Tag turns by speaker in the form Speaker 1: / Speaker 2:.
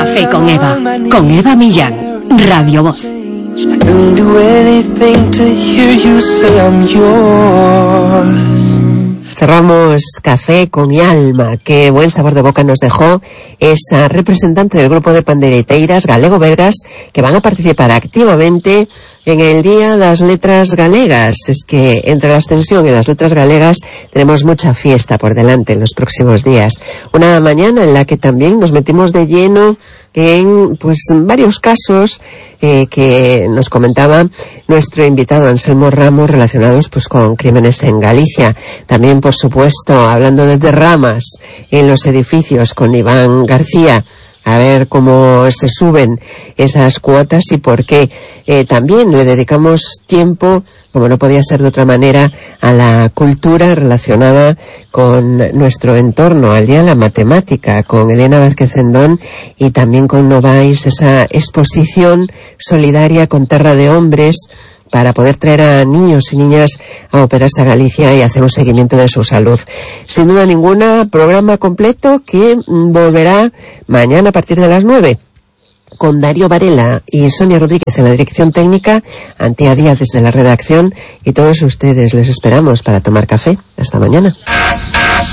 Speaker 1: Café con Eva Millán, Radio Voz.
Speaker 2: Cerramos Café con mi alma. Qué buen sabor de boca nos dejó esa representante del grupo de pandereteiras galego-belgas que van a participar activamente en el Día das Letras Galegas. Es que entre la Ascensión y las letras galegas tenemos mucha fiesta por delante en los próximos días. Una mañana en la que también nos metimos de lleno en varios casos que nos comentaba nuestro invitado Anselmo Ramos relacionados con crímenes en Galicia. También, por supuesto, hablando de derramas en los edificios con Iván García, a ver cómo se suben esas cuotas y por qué. También le dedicamos tiempo, como no podía ser de otra manera, a la cultura relacionada con nuestro entorno, al Día de la Matemática, con Elena Vázquez Zendón y también con Novais, esa exposición solidaria con Terra de Hombres, para poder traer a niños y niñas a operarse a Galicia y hacer un seguimiento de su salud. Sin duda ninguna, programa completo que volverá mañana a partir de las 9, con Darío Varela y Sonia Rodríguez en la dirección técnica, Antía Díaz desde la redacción, y todos ustedes les esperamos para tomar café. Hasta mañana.